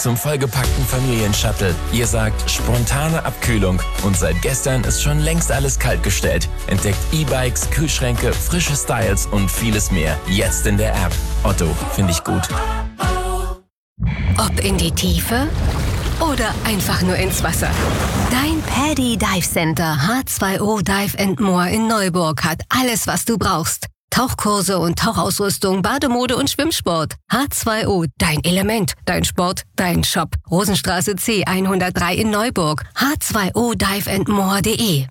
zum vollgepackten Familienshuttle. Ihr sagt spontane Abkühlung und seit gestern ist schon längst alles kaltgestellt. Entdeckt E-Bikes, Kühlschränke, frische Styles und vieles mehr. Jetzt in der App. Otto, finde ich gut. Ob in die Tiefe oder einfach nur ins Wasser. Dein Paddy Dive Center H2O Dive & More in Neuburg hat alles, was du brauchst. Tauchkurse und Tauchausrüstung, Bademode und Schwimmsport. H2O, dein Element, dein Sport, dein Shop. Rosenstraße C 103 in Neuburg. H2O Dive & More.de.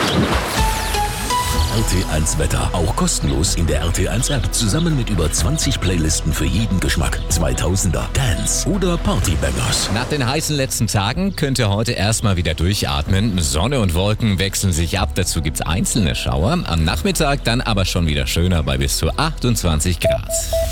RT1 Wetter, auch kostenlos in der RT1 App, zusammen mit über 20 Playlisten für jeden Geschmack. 2000er, Dance oder Partybangers. Nach den heißen letzten Tagen könnt ihr heute erstmal wieder durchatmen. Sonne und Wolken wechseln sich ab, dazu gibt's einzelne Schauer. Am Nachmittag dann aber schon wieder schöner bei bis zu 28 Grad.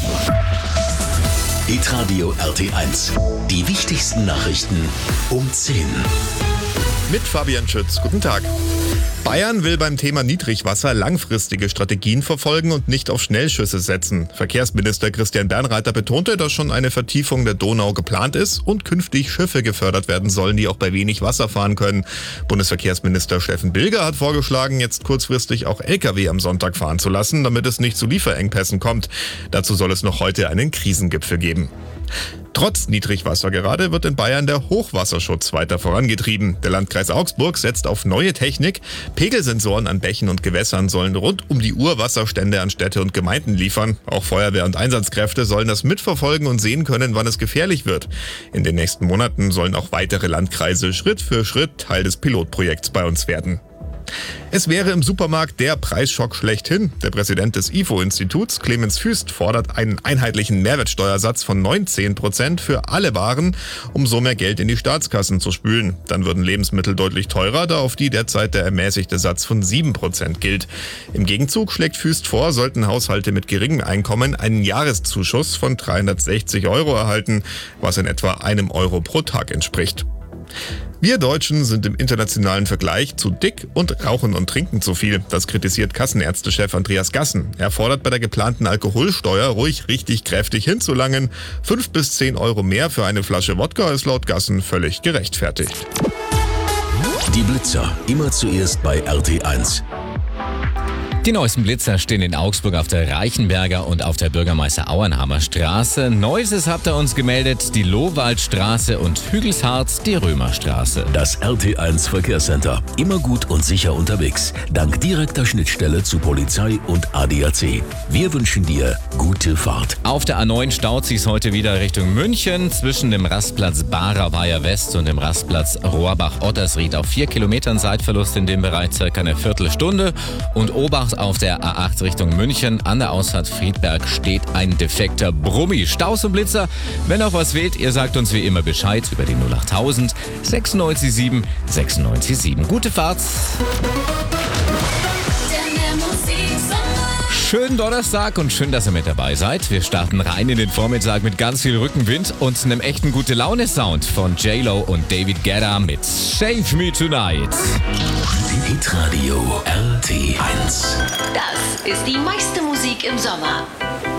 Hitradio RT1, die wichtigsten Nachrichten um 10. Mit Fabian Schütz. Guten Tag. Bayern will beim Thema Niedrigwasser langfristige Strategien verfolgen und nicht auf Schnellschüsse setzen. Verkehrsminister Christian Bernreiter betonte, dass schon eine Vertiefung der Donau geplant ist und künftig Schiffe gefördert werden sollen, die auch bei wenig Wasser fahren können. Bundesverkehrsminister Steffen Bilger hat vorgeschlagen, jetzt kurzfristig auch Lkw am Sonntag fahren zu lassen, damit es nicht zu Lieferengpässen kommt. Dazu soll es noch heute einen Krisengipfel geben. Trotz Niedrigwasser gerade wird in Bayern der Hochwasserschutz weiter vorangetrieben. Der Landkreis Augsburg setzt auf neue Technik. Pegelsensoren an Bächen und Gewässern sollen rund um die Uhr Wasserstände an Städte und Gemeinden liefern. Auch Feuerwehr und Einsatzkräfte sollen das mitverfolgen und sehen können, wann es gefährlich wird. In den nächsten Monaten sollen auch weitere Landkreise Schritt für Schritt Teil des Pilotprojekts bei uns werden. Es wäre im Supermarkt der Preisschock schlechthin. Der Präsident des IFO-Instituts, Clemens Füst, fordert einen einheitlichen Mehrwertsteuersatz von 19% für alle Waren, um so mehr Geld in die Staatskassen zu spülen. Dann würden Lebensmittel deutlich teurer, da auf die derzeit der ermäßigte Satz von 7% gilt. Im Gegenzug schlägt Füst vor, sollten Haushalte mit geringem Einkommen einen Jahreszuschuss von 360 € erhalten, was in etwa €1 pro Tag entspricht. Wir Deutschen sind im internationalen Vergleich zu dick und rauchen und trinken zu viel. Das kritisiert Kassenärztechef Andreas Gassen. Er fordert bei der geplanten Alkoholsteuer ruhig richtig kräftig hinzulangen. 5 bis 10 € mehr für eine Flasche Wodka ist laut Gassen völlig gerechtfertigt. Die Blitzer, immer zuerst bei RT1. Die neuesten Blitzer stehen in Augsburg auf der Reichenberger und auf der Bürgermeister-Auernhammer Straße. Neuestes habt ihr uns gemeldet, die Lohwaldstraße und Hügelshardt, die Römerstraße. Das RT1 Verkehrscenter, immer gut und sicher unterwegs, dank direkter Schnittstelle zu Polizei und ADAC. Wir wünschen dir gute Fahrt. Auf der A9 staut sich's heute wieder Richtung München. Zwischen dem Rastplatz Barer-Weiher West und dem Rastplatz Rohrbach-Ottersried auf 4 Kilometern Zeitverlust in dem Bereich circa eine Viertelstunde. Und Obacht auf der A8 Richtung München. An der Ausfahrt Friedberg steht ein defekter Brummi. Staus und Blitzer, wenn auch was fehlt, ihr sagt uns wie immer Bescheid über die 08000 967 967. Gute Fahrt. Schönen Donnerstag und schön, dass ihr mit dabei seid. Wir starten rein in den Vormittag mit ganz viel Rückenwind und einem echten Gute-Laune-Sound von J-Lo und David Guetta mit Save Me Tonight. Hitradio RT1. Das ist die meiste Musik im Sommer.